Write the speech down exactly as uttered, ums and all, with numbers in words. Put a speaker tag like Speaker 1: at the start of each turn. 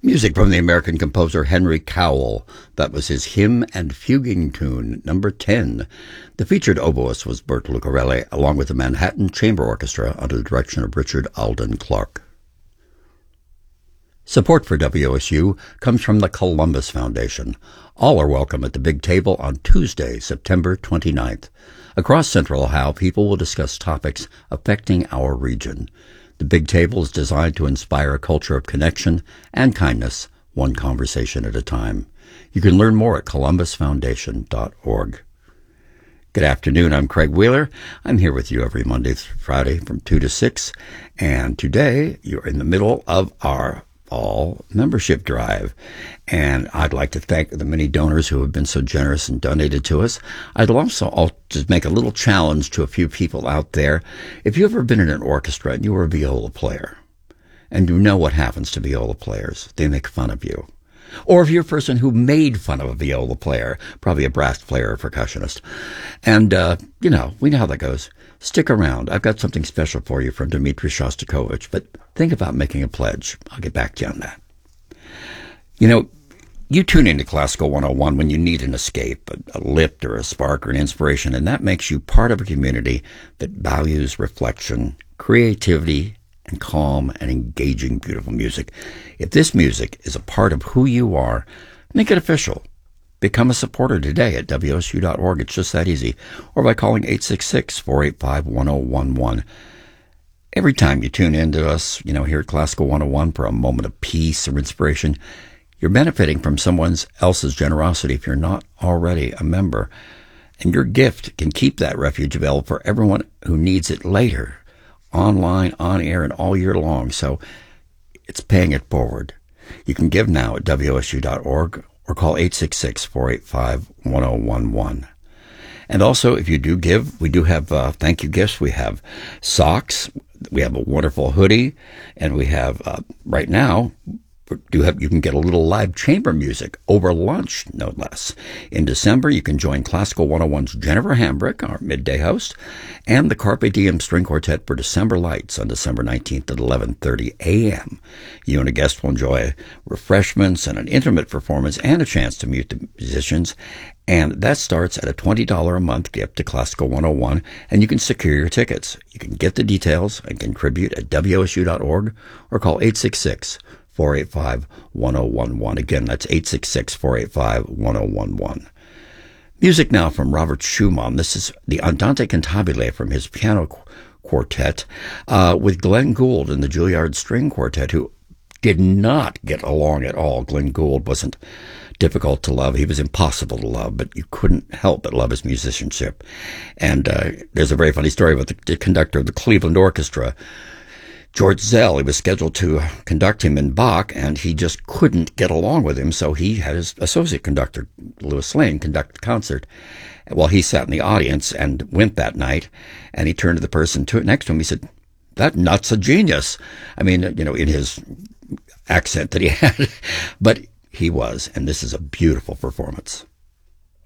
Speaker 1: Music from the American composer Henry Cowell. That was his Hymn and Fuguing Tune, number ten. The featured oboist was Bert Lucarelli, along with the Manhattan Chamber Orchestra under the direction of Richard Alden Clark. Support for W S U comes from the Columbus Foundation. All are welcome at the Big Table on Tuesday, September twenty-ninth. Across Central Ohio, people will discuss topics affecting our region. The Big Table is designed to inspire a culture of connection and kindness, one conversation at a time. You can learn more at columbus foundation dot org. Good afternoon, I'm Craig Wheeler. I'm here with you every Monday through Friday from two to six, and today you're in the middle of our fall membership drive. And I'd like to thank the many donors who have been so generous and donated to us. I'd also I'll just make a little challenge to a few people out there. If you've ever been in an orchestra and you were a viola player, and you know what happens to viola players, they make fun of you. Or if you're a person who made fun of a viola player, probably a brass player or percussionist, and, uh, you know, we know how that goes. Stick around. I've got something special for you from Dmitri Shostakovich, but think about making a pledge. I'll get back to you on that. You know, you tune into Classical one oh one when you need an escape, a, a lift or a spark or an inspiration, and that makes you part of a community that values reflection, creativity, and calm and engaging, beautiful music. If this music is a part of who you are, make it official. Become a supporter today at W S U dot org. It's just that easy. Or by calling eight six six, four eight five, one oh one one. Every time you tune in to us, you know, here at Classical one oh one for a moment of peace or inspiration, you're benefiting from someone else's generosity if you're not already a member. And your gift can keep that refuge available for everyone who needs it later, online, on air, and all year long. So it's paying it forward. You can give now at W S U dot org or call eight six six, four eight five, one oh one one. And also, if you do give, we do have uh, thank you gifts. We have socks. We have a wonderful hoodie. And we have, uh, right now, do have you can get a little live chamber music over lunch, no less. In December, you can join Classical one oh one's Jennifer Hambrick, our midday host, and the Carpe Diem String Quartet for December Lights on December nineteenth at eleven thirty a.m. You and a guest will enjoy refreshments and an intimate performance and a chance to meet the musicians. And that starts at a twenty dollars a month gift to Classical one oh one, and you can secure your tickets. You can get the details and contribute at W S U dot org or call eight six six, four eight five, one oh one one. Again, that's eight six six, four eight five, one oh one one. Music now from Robert Schumann. This is the Andante Cantabile from his piano qu- quartet uh, with Glenn Gould and the Juilliard String Quartet, who did not get along at all. Glenn Gould wasn't difficult to love. He was impossible to love, but you couldn't help but love his musicianship. And uh, there's a very funny story about the, the conductor of the Cleveland Orchestra, George Zell. He was scheduled to conduct him in Bach, and he just couldn't get along with him, so he had his associate conductor, Louis Lane, conduct the concert. Well, he sat in the audience and went that night, and he turned to the person to, next to him. He said, "That nut's a genius." I mean, you know, in his accent that he had, but he was, and this is a beautiful performance.